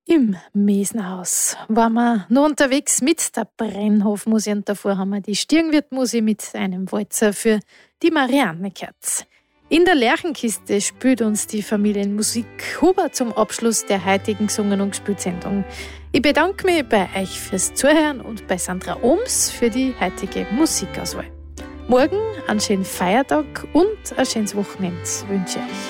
Im Mesenhaus waren wir noch unterwegs mit der Brennhofmusik und davor haben wir die Stirnwirtmusik mit einem Walzer für die Marianne gehört. In der Lerchenkiste spielt uns die Familienmusik Huber zum Abschluss der heutigen Gesungen und gespielt Sendung. Ich bedanke mich bei euch fürs Zuhören und bei Sandra Ohms für die heutige Musikauswahl. Morgen einen schönen Feiertag und ein schönes Wochenende wünsche ich euch.